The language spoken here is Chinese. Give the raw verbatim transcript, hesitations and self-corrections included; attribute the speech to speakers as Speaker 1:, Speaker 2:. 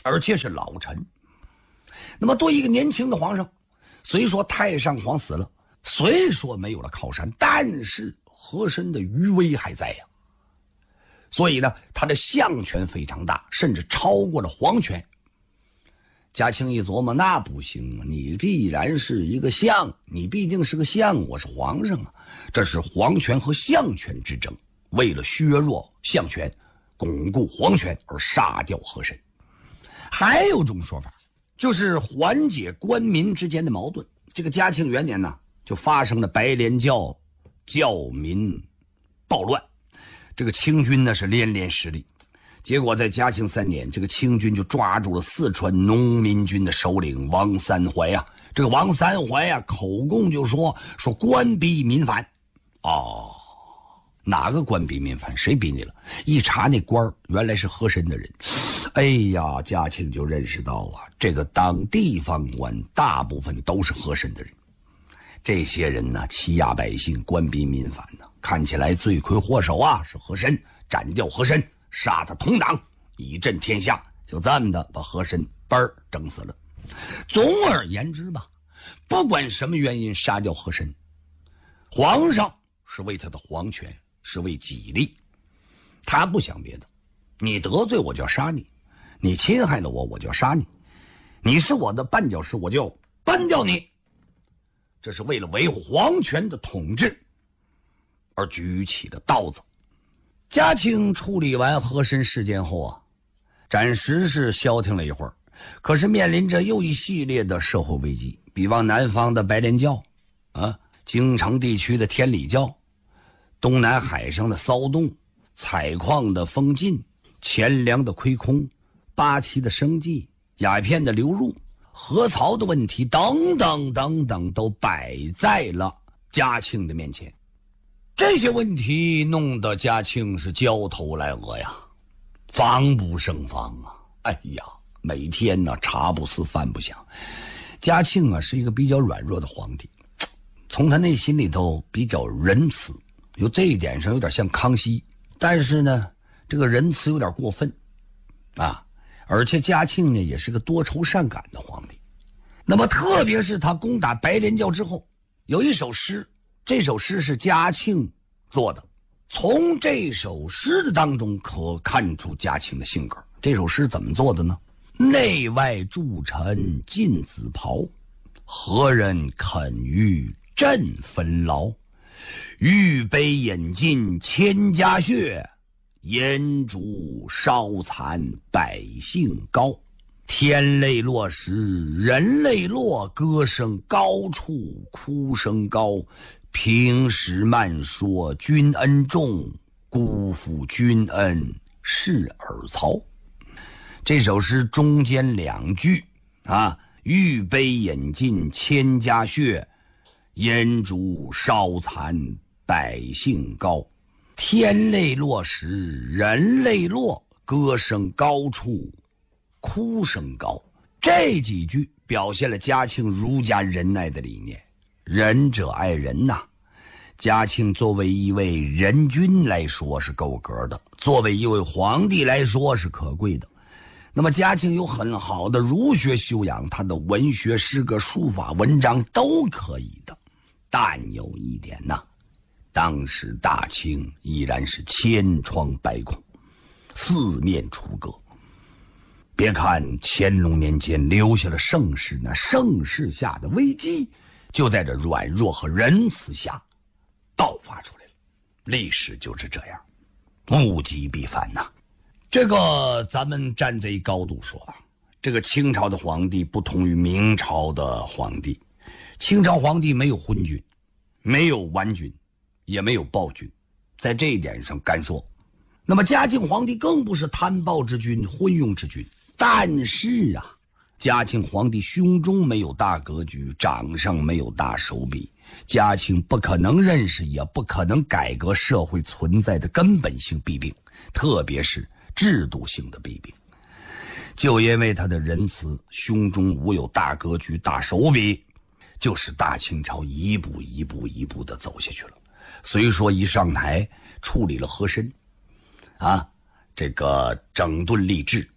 Speaker 1: 而且是老臣。那么对一个年轻的皇上，虽说太上皇死了，虽说没有了靠山，但是和珅的余威还在呀。所以呢，他的相权非常大，甚至超过了皇权。嘉庆一琢磨，那不行啊，你必然是一个相，你必定是个相，我是皇上啊，这是皇权和相权之争。为了削弱相权，巩固皇权而杀掉和珅。还有种说法，就是缓解官民之间的矛盾。这个嘉庆元年呢，就发生了白莲教教民暴乱，这个清军呢是连连失利。结果在嘉庆三年，这个清军就抓住了四川农民军的首领王三怀啊。这个王三怀啊，口供就说说官逼民反。哦，哪个官逼民反？谁逼你了？一查那官原来是和珅的人。哎呀，嘉庆就认识到啊，这个当地方官大部分都是和珅的人。这些人呢，欺压百姓，官逼民反呢，看起来罪魁祸首啊是和珅，斩掉和珅，杀他同党，以振天下。就这么的把和珅嘣儿整死了。总而言之吧，不管什么原因杀掉和珅，皇上是为他的皇权，是为己利，他不想别的。你得罪我就要杀你，你侵害了我我就要杀你，你是我的绊脚石我就扳掉你。这是为了维护皇权的统治而举起了刀子。嘉庆处理完和珅事件后啊，暂时是消停了一会儿，可是面临着又一系列的社会危机，比方南方的白莲教啊，京城地区的天理教，东南海上的骚动，采矿的封禁，钱粮的亏空，八旗的生计，鸦片的流入，河槽的问题等等等等，都摆在了嘉庆的面前。这些问题弄得嘉庆是焦头烂额呀，防不胜防啊！哎呀，每天呢茶不思饭不想。嘉庆啊是一个比较软弱的皇帝，从他内心里头比较仁慈，有这一点上有点像康熙，但是呢这个仁慈有点过分啊。而且嘉庆呢也是个多愁善感的皇帝。那么特别是他攻打白莲教之后，有一首诗，这首诗是嘉庆做的，从这首诗的当中可看出嘉庆的性格。这首诗怎么做的呢？内外诸臣尽子袍，何人肯与朕分劳？玉杯饮尽千家血，烟烛烧残百姓高。天泪落时人泪落，歌声高处哭声高。平时慢说君恩重，辜负君恩是尔曹。这首诗中间两句啊，玉杯饮尽千家血，烟烛烧残百姓高。天泪落时人泪落，歌声高处哭声高。这几句表现了嘉庆儒家仁爱的理念，仁者爱人呐、啊。嘉庆作为一位仁君来说是够格的，作为一位皇帝来说是可贵的。那么嘉庆有很好的儒学修养，他的文学诗歌书法文章都可以的。但有一点呐、啊，当时大清依然是千疮百孔，四面楚歌。别看乾隆年间留下了盛世，那盛世下的危机就在这软弱和仁慈下爆发出来了。历史就是这样，物极必反呐、啊。这个咱们站在一高度说啊，这个清朝的皇帝不同于明朝的皇帝。清朝皇帝没有昏君，没有顽君，也没有暴君，在这一点上干说。那么嘉庆皇帝更不是贪暴之君、昏庸之君，但是啊，嘉庆皇帝胸中没有大格局，掌上没有大手笔。嘉庆不可能认识，也不可能改革社会存在的根本性弊病，特别是制度性的弊病。就因为他的仁慈，胸中无有大格局、大手笔，就使大清朝一步一步一步的走下去了。虽说一上台处理了和珅啊，这个整顿吏治，